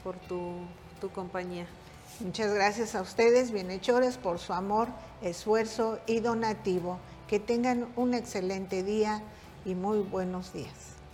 por tu compañía. Muchas gracias a ustedes, bienhechores, por su amor, esfuerzo y donativo. Que tengan un excelente día y muy buenos días.